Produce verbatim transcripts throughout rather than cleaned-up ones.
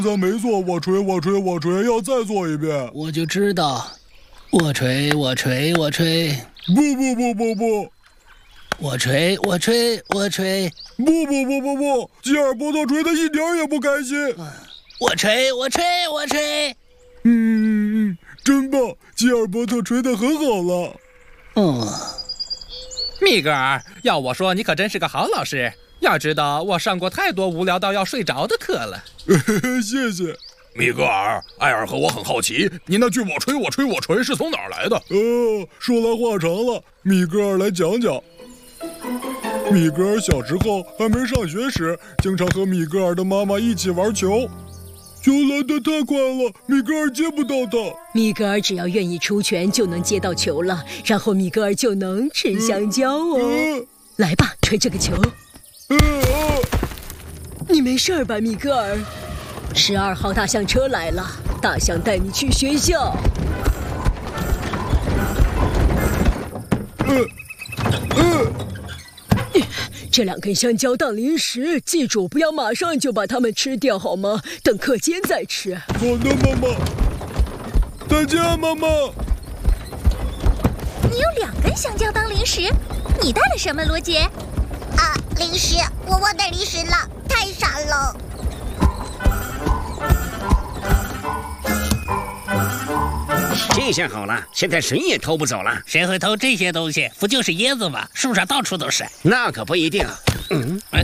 没错，我锤我锤我锤，要再做一遍。 我就知道，我锤我锤我锤。 不不不不不， 我锤我锤我锤。 不不不不不，吉尔伯特锤的一点也不开心。 我锤我锤我锤。 嗯嗯，真棒，吉尔伯特锤得很好了。 嗯， 米格尔，要我说，你可真是个好老师。要知道，我上过太多无聊到要睡着的课了。 谢谢。 米格尔，艾尔和我很好奇，你那句“我锤我锤我锤”是从哪儿来的？ 哦，说来话长了，米格尔来讲讲。米格尔小时候还没上学时，经常和米格尔的妈妈一起玩球。球来得太快了，米格尔接不到它。 米格尔只要愿意出拳，就能接到球了，然后米格尔就能吃香蕉哦。 嗯、 来吧，锤这个球。 嗯啊、 你没事吧，米格尔？十二号大象车来了，大象带你去学校。 嗯嗯。 这两根香蕉当零食，记住不要马上就把它们吃掉，好吗？等课间再吃。 好的，妈妈。再见，妈妈。 你有两根香蕉当零食，你带了什么，罗杰？ 啊，零食，我忘带零食了，太傻了。 这下好了，现在谁也偷不走了。 谁会偷这些东西？不就是椰子吗？树上到处都是。 那可不一定。嗯，哎、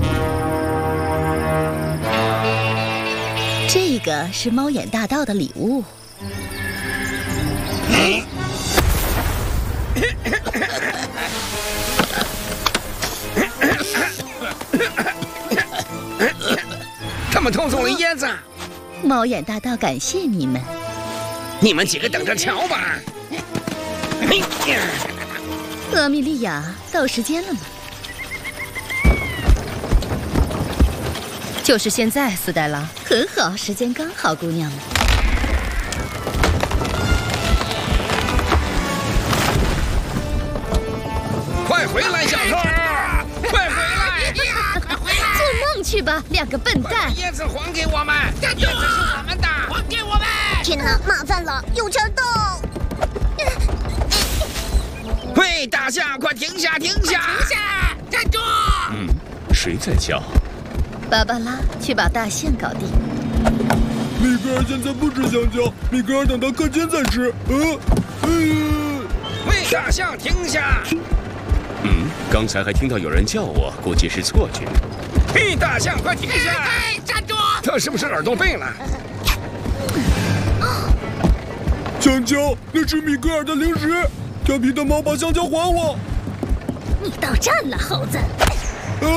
这个是猫眼大盗的礼物。 嗯、他们偷走了椰子。 猫眼大盗感谢你们。 你们几个等着瞧吧！ 厄米莉亚，到时间了吗？ 就是现在，斯黛拉。 很好，时间刚好，姑娘们。 快回来，小偷！快回来！ 做梦去吧，两个笨蛋！ 椰子还给我们！椰子是我们的， 还给我们！ 天哪，麻烦了，有强盗！ 喂，大象，快停下，停下！ 停下！站住！ 嗯，谁在叫？ 芭芭拉，去把大象搞定。 米格尔现在不吃香蕉，米格尔等到课间再吃。嗯、呃，嗯、呃。 喂，大象，停下！ 嗯，刚才还听到有人叫我，估计是错觉。 嘿，大象，快停下！ 哎，站住！ 他是不是耳朵背了？ 香蕉，那是米格尔的零食。调皮的猫，把香蕉还我！ 你到站了，猴子！ 啊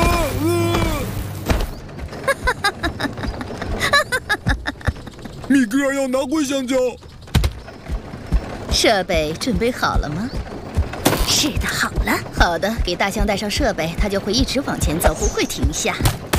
啊！米格尔要拿回香蕉。 设备准备好了吗？是的，好了。好的，给大象带上设备，它就会一直往前走，不会停下。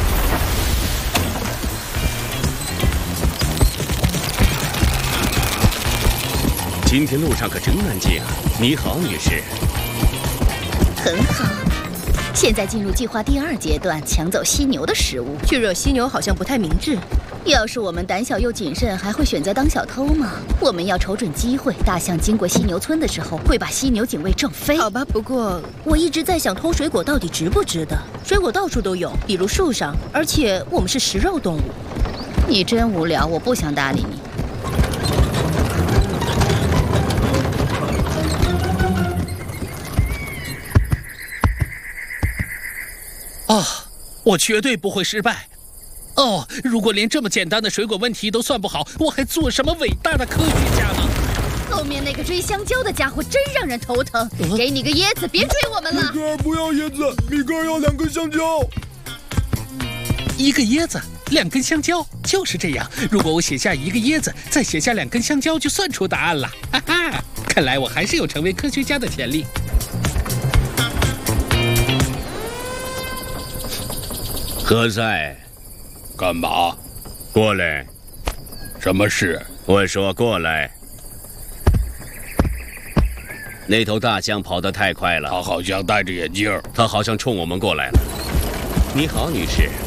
今天路上可真安静。你好，女士。 很好，现在进入计划第二阶段，抢走犀牛的食物。 去惹犀牛好像不太明智。 要是我们胆小又谨慎，还会选择当小偷吗？我们要瞅准机会。大象经过犀牛村的时候，会把犀牛警卫撞飞。 好吧，不过我一直在想，偷水果到底值不值得？水果到处都有，比如树上，而且我们是食肉动物。 你真无聊，我不想搭理你。 啊，我绝对不会失败。哦，如果连这么简单的水果问题都算不好，我还做什么伟大的科学家呢？ 后面那个追香蕉的家伙真让人头疼。嗯、给你个椰子，别追我们了。 米格尔不要椰子，米格尔要两根香蕉。 一个椰子，两根香蕉，就是这样。如果我写下一个椰子，再写下两根香蕉，就算出答案了。哈哈，看来我还是有成为科学家的潜力。 何塞， 干嘛？ 过来。 什么事？ 我说过来。那头大象跑得太快了， 他好像戴着眼镜。 他好像冲我们过来了。你好，女士。